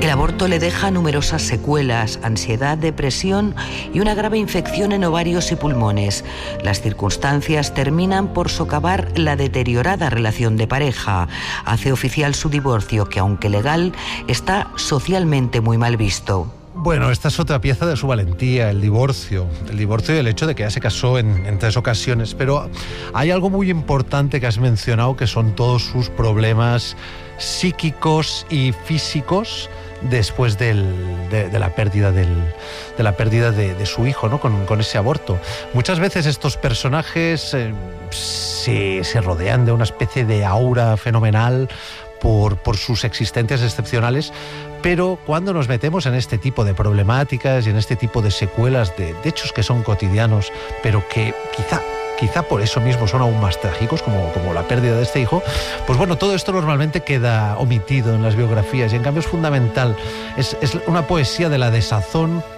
El aborto le deja numerosas secuelas, ansiedad, depresión y una grave infección en ovarios y pulmones. Las circunstancias terminan por socavar la deteriorada relación de pareja. Hace oficial su divorcio, que aunque legal, está socialmente muy mal visto. Bueno, esta es otra pieza de su valentía, el divorcio. El divorcio y el hecho de que ya se casó en 3 ocasiones. Pero hay algo muy importante que has mencionado, que son todos sus problemas psíquicos y físicos después de la pérdida de su hijo, ¿no? Con ese aborto. Muchas veces estos personajes se rodean de una especie de aura fenomenal por sus existencias excepcionales, pero cuando nos metemos en este tipo de problemáticas y en este tipo de secuelas de hechos que son cotidianos, pero que quizá por eso mismo son aún más trágicos, como la pérdida de este hijo, pues bueno, todo esto normalmente queda omitido en las biografías, y en cambio es fundamental. Es una poesía de la desazón